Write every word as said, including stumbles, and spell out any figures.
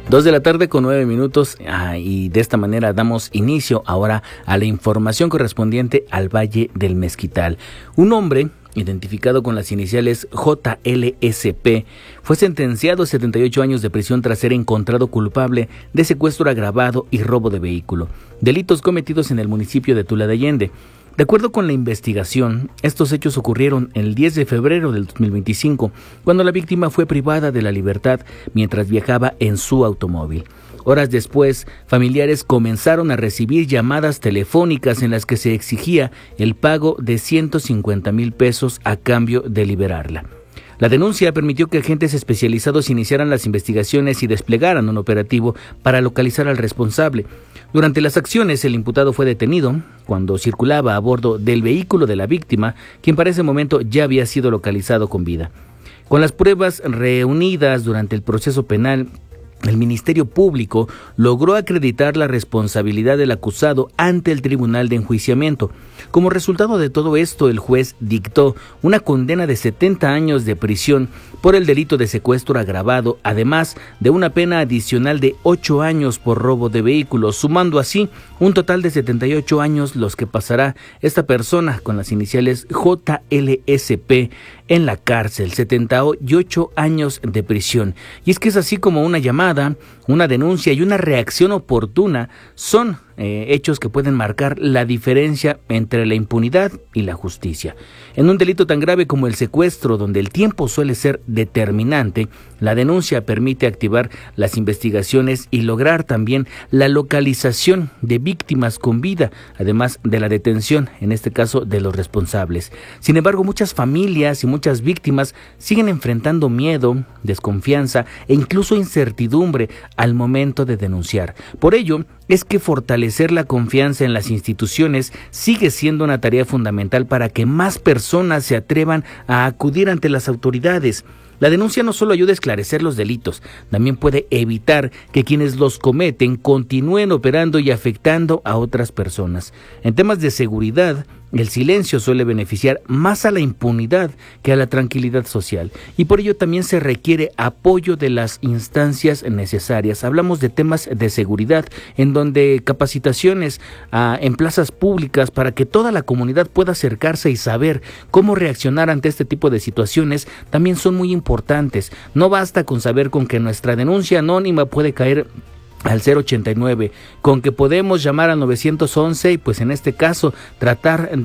Dos de la tarde con nueve minutos ah, y de esta manera damos inicio ahora a la información correspondiente al Valle del Mezquital. Un hombre identificado con las iniciales J L S P, fue sentenciado a setenta y ocho años de prisión tras ser encontrado culpable de secuestro agravado y robo de vehículo, delitos cometidos en el municipio de Tula de Allende. De acuerdo con la investigación, estos hechos ocurrieron el diez de febrero del dos mil veinticinco, cuando la víctima fue privada de la libertad mientras viajaba en su automóvil. Horas después, familiares comenzaron a recibir llamadas telefónicas en las que se exigía el pago de ciento cincuenta mil pesos a cambio de liberarla. La denuncia permitió que agentes especializados iniciaran las investigaciones y desplegaran un operativo para localizar al responsable. Durante las acciones, el imputado fue detenido cuando circulaba a bordo del vehículo de la víctima, quien para ese momento ya había sido localizado con vida. Con las pruebas reunidas durante el proceso penal, el Ministerio Público logró acreditar la responsabilidad del acusado ante el Tribunal de Enjuiciamiento. Como resultado de todo esto, el juez dictó una condena de setenta años de prisión por el delito de secuestro agravado, además de una pena adicional de ocho años por robo de vehículos, sumando así un total de setenta y ocho años los que pasará esta persona con las iniciales J L S P en la cárcel, setenta y ocho años de prisión. Y es que es así como una llamada, una denuncia y una reacción oportuna son eh, hechos que pueden marcar la diferencia entre la impunidad y la justicia. En un delito tan grave como el secuestro, donde el tiempo suele ser determinante, la denuncia permite activar las investigaciones y lograr también la localización de víctimas con vida, además de la detención, en este caso, de los responsables. Sin embargo, muchas familias y muchas víctimas siguen enfrentando miedo, desconfianza e incluso incertidumbre al momento de denunciar. Por ello, es que fortalecer la confianza en las instituciones sigue siendo una tarea fundamental para que más personas se atrevan a acudir ante las autoridades. La denuncia no solo ayuda a esclarecer los delitos, también puede evitar que quienes los cometen continúen operando y afectando a otras personas. En temas de seguridad, el silencio suele beneficiar más a la impunidad que a la tranquilidad social, y por ello también se requiere apoyo de las instancias necesarias. Hablamos de temas de seguridad, en donde capacitaciones ah, en plazas públicas para que toda la comunidad pueda acercarse y saber cómo reaccionar ante este tipo de situaciones también son muy importantes. No basta con saber con que nuestra denuncia anónima puede caer al cero ochenta y nueve, con que podemos llamar al nueve once y pues en este caso tratar